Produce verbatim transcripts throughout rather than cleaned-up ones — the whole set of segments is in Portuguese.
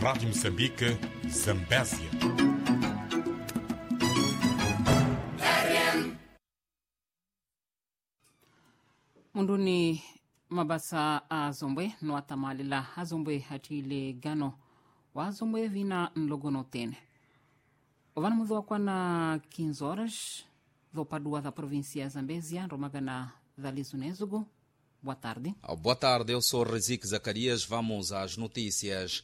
Rádio Moçambique, Zambésia. Munduni mabasa a Zombwe no atamalila a Zombwe hatile gano wa Zombwe vina nlogono tene. Ovana mudho kwa na quinze horas do padua da província de Zambésia, romagana da Lizunezugo. Boa tarde. Boa tarde, eu sou Rezique Zacarias. Vamos às notícias.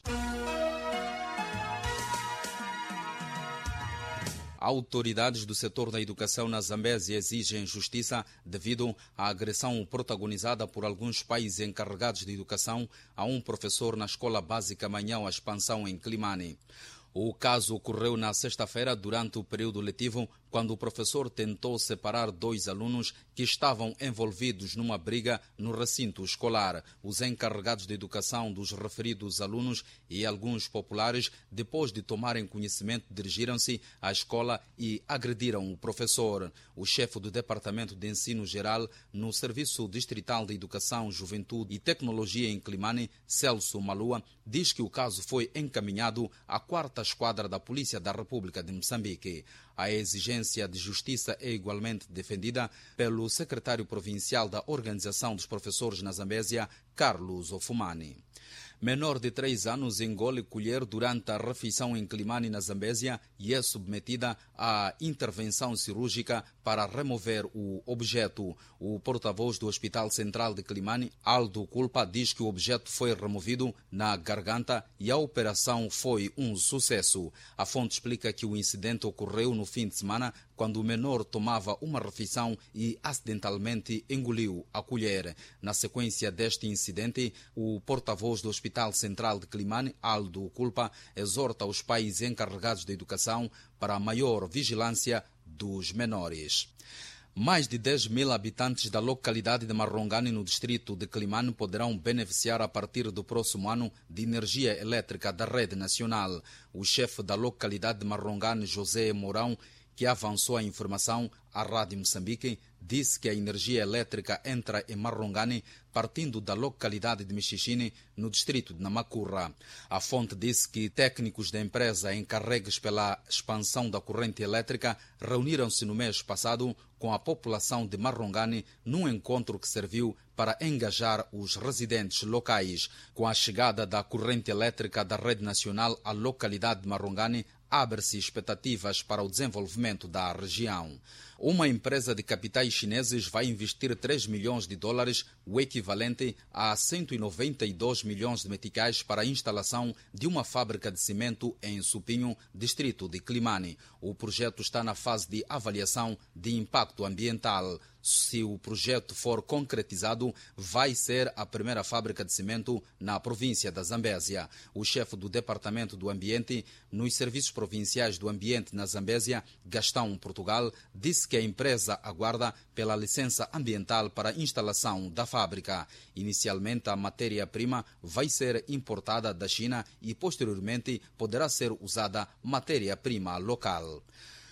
Autoridades do setor da educação na Zambésia exigem justiça devido à agressão protagonizada por alguns pais encarregados de educação a um professor na escola básica Manhão, a Expansão, em Climane. O caso ocorreu na sexta-feira durante o período letivo, quando o professor tentou separar dois alunos que estavam envolvidos numa briga no recinto escolar. Os encarregados de educação dos referidos alunos e alguns populares, depois de tomarem conhecimento, dirigiram-se à escola e agrediram o professor. O chefe do Departamento de Ensino Geral no Serviço Distrital de Educação, Juventude e Tecnologia em Climane, Celso Malua, diz que o caso foi encaminhado à quarta Esquadra da Polícia da República de Moçambique. A exigência de justiça é igualmente defendida pelo secretário provincial da Organização dos Professores na Zambésia, Carlos Ofumani. Menor de três anos engole colher durante a refeição em Climane, na Zambésia, e é submetida à intervenção cirúrgica para remover o objeto. O porta-voz do Hospital Central de Climane, Aldo Culpa, diz que o objeto foi removido na garganta e a operação foi um sucesso. A fonte explica que o incidente ocorreu no fim de semana, quando o menor tomava uma refeição e acidentalmente engoliu a colher. Na sequência deste incidente, o porta-voz do Hospital Central de Climane, Aldo Culpa, exorta os pais encarregados da educação para a maior vigilância dos menores. Mais de dez mil habitantes da localidade de Marrongane, no distrito de Climane, poderão beneficiar a partir do próximo ano de energia elétrica da rede nacional. O chefe da localidade de Marrongane, José Mourão, que avançou a informação à Rádio Moçambique, disse que a energia elétrica entra em Marrongane partindo da localidade de Mixichine, no distrito de Namacurra. A fonte disse que técnicos da empresa encarregues pela expansão da corrente elétrica reuniram-se no mês passado com a população de Marrongane num encontro que serviu para engajar os residentes locais. Com a chegada da corrente elétrica da rede nacional à localidade de Marrongane, abre-se expectativas para o desenvolvimento da região. Uma empresa de capitais chineses vai investir três milhões de dólares, o equivalente a cento e noventa e dois milhões de meticais, para a instalação de uma fábrica de cimento em Supinho, distrito de Climane. O projeto está na fase de avaliação de impacto ambiental. Se o projeto for concretizado, vai ser a primeira fábrica de cimento na província da Zambésia. O chefe do Departamento do Ambiente nos Serviços Provinciais do Ambiente na Zambésia, Gastão Portugal, disse que a empresa aguarda pela licença ambiental para a instalação da fábrica. Inicialmente, a matéria-prima vai ser importada da China e, posteriormente, poderá ser usada matéria-prima local.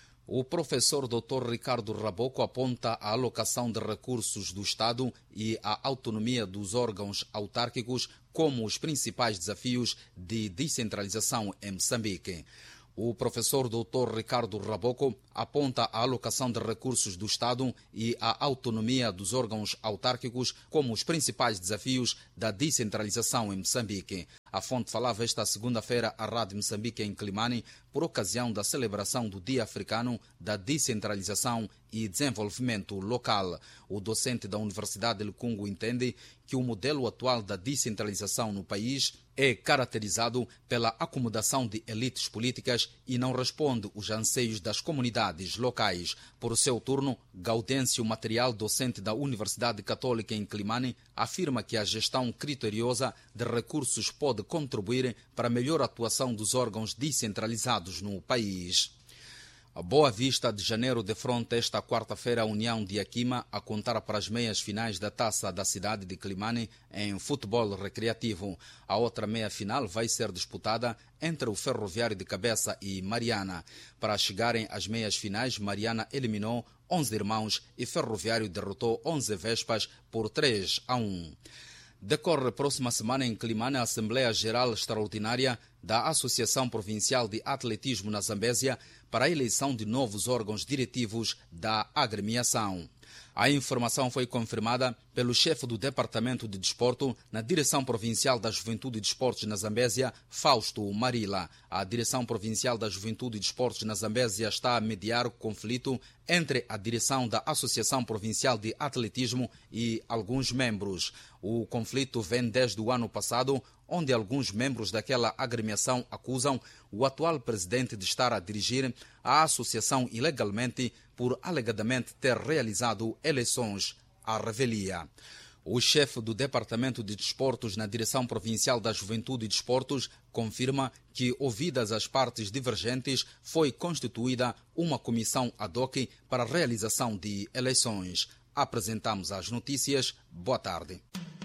O professor doutor Ricardo Raboco aponta a alocação de recursos do Estado e a autonomia dos órgãos autárquicos como os principais desafios de descentralização em Moçambique. O professor doutor Ricardo Raboco aponta a alocação de recursos do Estado e a autonomia dos órgãos autárquicos como os principais desafios da descentralização em Moçambique. A fonte falava esta segunda-feira à Rádio Moçambique em Climane por ocasião da celebração do Dia Africano da Descentralização e Desenvolvimento Local. O docente da Universidade de Lecungo entende que o modelo atual da descentralização no país é caracterizado pela acomodação de elites políticas e não responde aos anseios das comunidades locais. Por seu turno, Gaudêncio Material, docente da Universidade Católica em Climane, afirma que a gestão criteriosa de recursos pode contribuir para a melhor atuação dos órgãos descentralizados no país. A Boa Vista de Janeiro defronta esta quarta-feira a União de Aquima a contar para as meias finais da Taça da cidade de Climane em futebol recreativo. A outra meia-final vai ser disputada entre o Ferroviário de Cabeça e Mariana. Para chegarem às meias finais, Mariana eliminou onze Irmãos e Ferroviário derrotou onze Vespas por três a um. Decorre próxima semana em Climane a Assembleia Geral Extraordinária da Associação Provincial de Atletismo na Zambésia para a eleição de novos órgãos diretivos da agremiação. A informação foi confirmada pelo chefe do Departamento de Desporto na Direção Provincial da Juventude e Desportos na Zambésia, Fausto Marila. A Direção Provincial da Juventude e Desportos na Zambésia está a mediar o conflito entre a direção da Associação Provincial de Atletismo e alguns membros. O conflito vem desde o ano passado, onde alguns membros daquela agremiação acusam o atual presidente de estar a dirigir a associação ilegalmente por alegadamente ter realizado eleições à revelia. O chefe do Departamento de Desportos na Direção Provincial da Juventude e Desportos confirma que, ouvidas as partes divergentes, foi constituída uma comissão ad hoc para a realização de eleições. Apresentamos as notícias. Boa tarde.